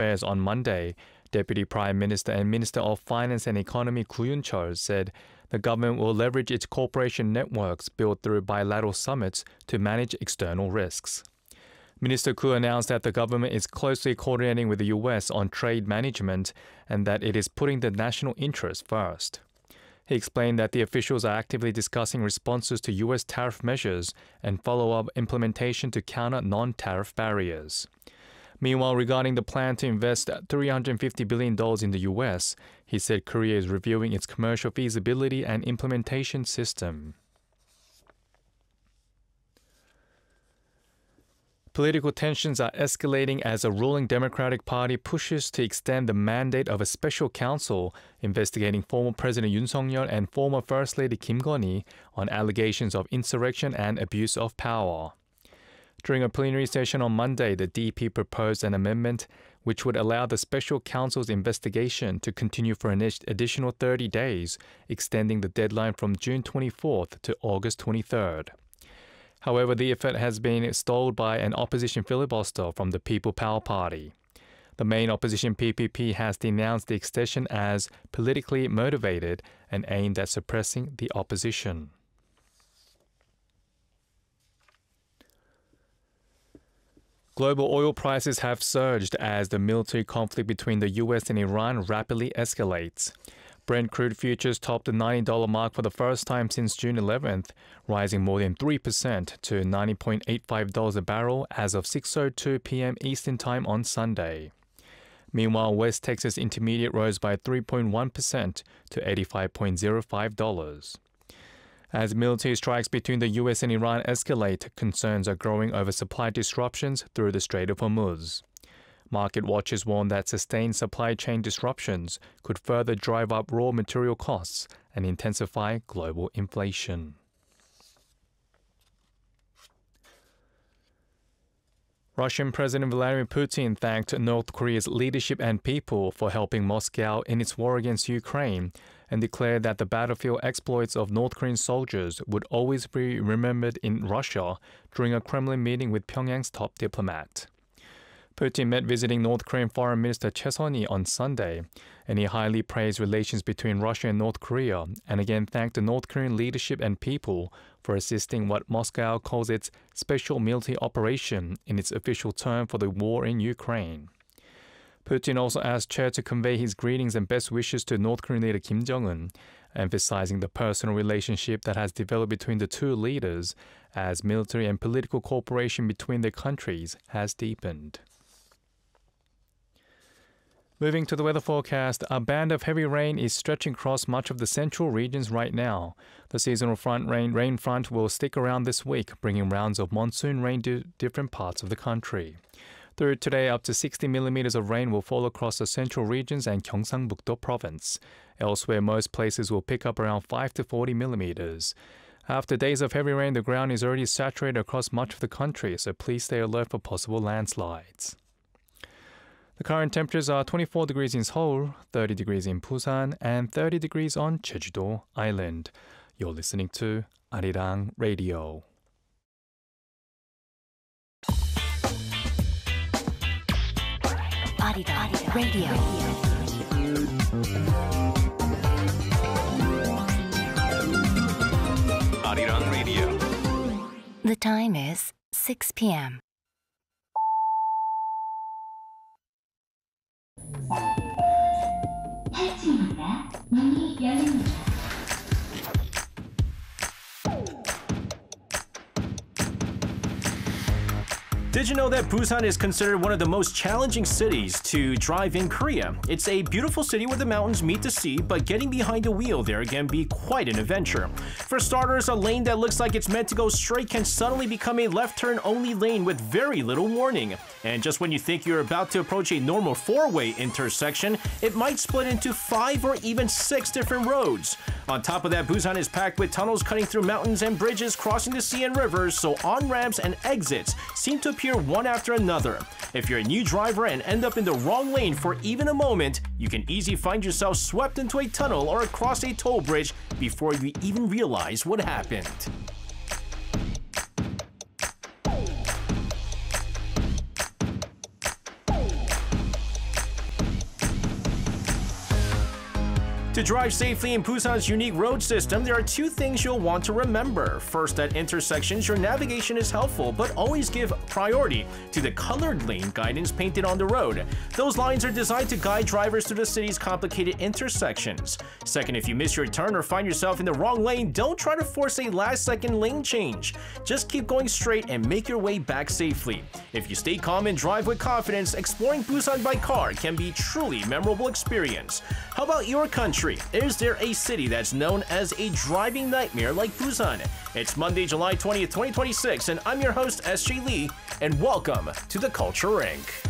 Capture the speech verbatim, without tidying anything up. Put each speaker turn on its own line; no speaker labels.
Press on Monday, Deputy Prime Minister and Minister of Finance and Economy Koo Yoon-chol said the government will leverage its cooperation networks built through bilateral summits to manage external risks. Minister Koo announced that the government is closely coordinating with the U S on trade management and that it is putting the national interest first. He explained that the officials are actively discussing responses to U S tariff measures and follow-up implementation to counter non-tariff barriers. Meanwhile, regarding the plan to invest three hundred fifty billion dollars in the U S, he said Korea is reviewing its commercial feasibility and implementation system. Political tensions are escalating as a ruling Democratic Party pushes to extend the mandate of a special counsel investigating former President Yoon Suk-yeol and former First Lady Kim Gun-hee on allegations of insurrection and abuse of power. During a plenary session on Monday, the D P proposed an amendment which would allow the special counsel's investigation to continue for an additional thirty days, extending the deadline from June twenty-fourth to August twenty-third. However, the effort has been stalled by an opposition filibuster from the People Power Party. The main opposition P P P has denounced the extension as politically motivated and aimed at suppressing the opposition. Global oil prices have surged as the military conflict between the U S and Iran rapidly escalates. Brent crude futures topped the ninety dollars mark for the first time since June eleventh, rising more than three percent to ninety point eight five dollars a barrel as of six oh two p.m. Eastern Time on Sunday. Meanwhile, West Texas Intermediate rose by three point one percent to eighty-five point oh five dollars. As military strikes between the U S and Iran escalate, concerns are growing over supply disruptions through the Strait of Hormuz. Market watchers warn that sustained supply chain disruptions could further drive up raw material costs and intensify global inflation. Russian President Vladimir Putin thanked North Korea's leadership and people for helping Moscow in its war against Ukraine and declared that the battlefield exploits of North Korean soldiers would always be remembered in Russia during a Kremlin meeting with Pyongyang's top diplomat. Putin met visiting North Korean Foreign Minister Choi Son-hee on Sunday, and he highly praised relations between Russia and North Korea and again thanked the North Korean leadership and people for assisting what Moscow calls its special military operation in its official term for the war in Ukraine. Putin also asked Choi to convey his greetings and best wishes to North Korean leader Kim Jong-un, emphasizing the personal relationship that has developed between the two leaders as military and political cooperation between their countries has deepened. Moving to the weather forecast, a band of heavy rain is stretching across much of the central regions right now. The seasonal front rain, rain front will stick around this week, bringing rounds of monsoon rain to different parts of the country. Through today, up to sixty millimeters of rain will fall across the central regions and Gyeongsangbuk-do province. Elsewhere, most places will pick up around five to forty millimeters. After days of heavy rain, the ground is already saturated across much of the country, so please stay alert for possible landslides. The current temperatures are twenty-four degrees in Seoul, thirty degrees in Busan, and thirty degrees on Jeju-do Island. You're listening to Arirang Radio.
Arirang Radio.
Arirang Radio.
The time is six p.m.
탈출입니다. 문이 열립니다.
Did you know that Busan is considered one of the most challenging cities to drive in Korea? It's a beautiful city where the mountains meet the sea, but getting behind the wheel there can be quite an adventure. For starters, a lane that looks like it's meant to go straight can suddenly become a left turn only lane with very little warning. And just when you think you're about to approach a normal four-way intersection, it might split into five or even six different roads. On top of that, Busan is packed with tunnels cutting through mountains and bridges crossing the sea and rivers, so on-ramps and exits seem to appear one after another. If you're a new driver and end up in the wrong lane for even a moment, you can easily find yourself swept into a tunnel or across a toll bridge before you even realize what happened. To drive safely in Busan's unique road system, there are two things you'll want to remember. First, at intersections, your navigation is helpful, but always give priority to the colored lane guidance painted on the road. Those lines are designed to guide drivers through the city's complicated intersections. Second, if you miss your turn or find yourself in the wrong lane, don't try to force a last-second lane change. Just keep going straight and make your way back safely. If you stay calm and drive with confidence, exploring Busan by car can be a truly memorable experience. How about your country? Is there a city that's known as a driving nightmare like Busan? It's Monday, July twentieth, twenty twenty-six, and I'm your host, S J Lee, and welcome to the Culture Incorporated.